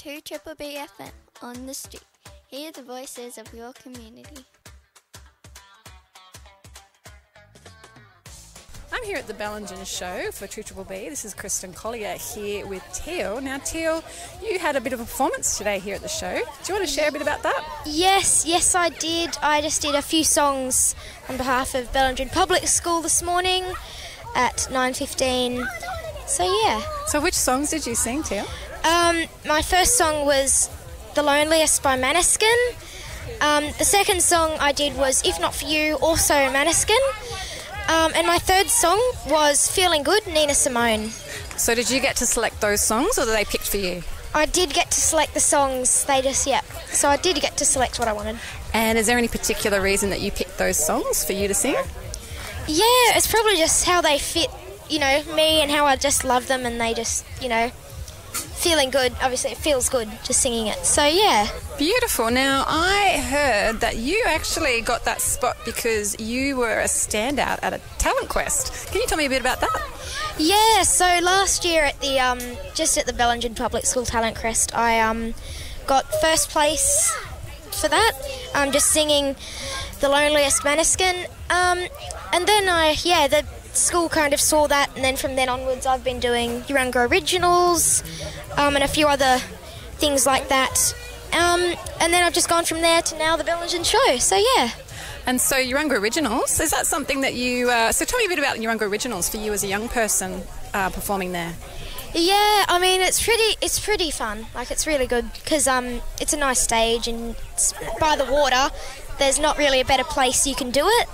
to Triple B FM on the street. Hear the voices of your community. I'm here at the Bellingen Show for Triple B. This is Kristen Collier here with Teal. Now, Teal, you had a bit of a performance today here at the show. Do you want to share a bit about that? Yes, I did. I just did a few songs on behalf of Bellingen Public School this morning at 9:15. So, yeah. So which songs did you sing, Teal? My first song was The Loneliest by Maneskin. The second song I did was If Not For You, also Maneskin. And my third song was Feeling Good, Nina Simone. So did you get to select those songs or were they picked for you? I did get to select the songs. So I did get to select what I wanted. And is there any particular reason that you picked those songs for you to sing? Yeah, it's probably just how they fit, me and how I just love them and they just, feeling good. Obviously, it feels good just singing it. So, yeah. Beautiful. Now, I heard that you actually got that spot because you were a standout at a talent quest. Can you tell me a bit about that? Yeah, so last year at the just at the Bellingen Public School Talent Quest, I got first place for that, just singing The Loneliest Maneskin. And then the school kind of saw that, and then from then onwards I've been doing Urunga Originals and a few other things like that. And then I've just gone from there to now the Bellingen Show, so yeah. And so Urunga Originals, is that something that you... so tell me a bit about Urunga Originals for you as a young person performing there. Yeah, I mean, it's pretty fun. Like, it's really good because it's a nice stage and it's by the water. There's not really a better place you can do it,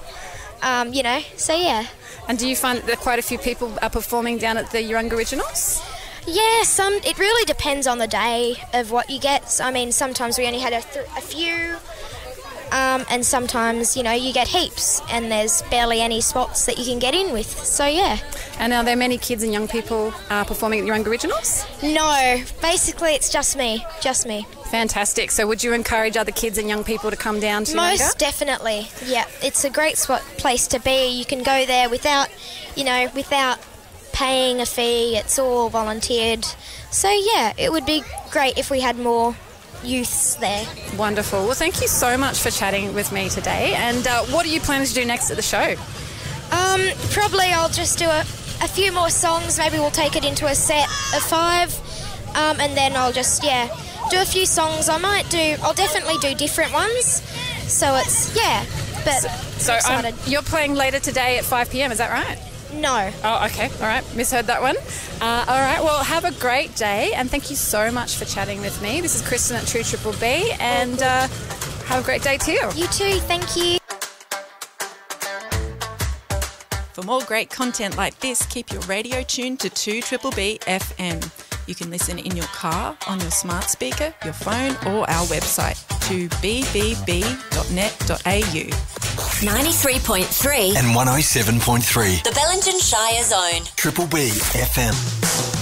so yeah. And do you find that there are quite a few people are performing down at the Urunga Originals? Yeah, it really depends on the day of what you get. I mean, sometimes we only had a few, and sometimes, you get heaps, and there's barely any spots that you can get in with. So, yeah. And are there many kids and young people performing at the Urunga Originals? No, basically it's just me. Fantastic. So would you encourage other kids and young people to come down to Urunga? Most definitely, yeah. It's a great place to be. You can go there without paying a fee. It's all volunteered. So, yeah, it would be great if we had more youths there. Wonderful. Well, thank you so much for chatting with me today. And what are you planning to do next at the show? Probably I'll just do a few more songs. Maybe we'll take it into a set of 5. And then I'll just, do a few songs. I'll definitely do different ones. So it's, but so excited. You're playing later today at 5 p.m, is that right? No. Oh, okay. All right. Misheard that one. All right. Well, have a great day and thank you so much for chatting with me. This is Kristen at True Triple B and have a great day too. You too. Thank you. For more great content like this, keep your radio tuned to 2 Triple B FM. You can listen in your car, on your smart speaker, your phone or our website, 2bbb.net.au. 93.3 and 107.3. The Bellingen Shire Zone. Triple B FM.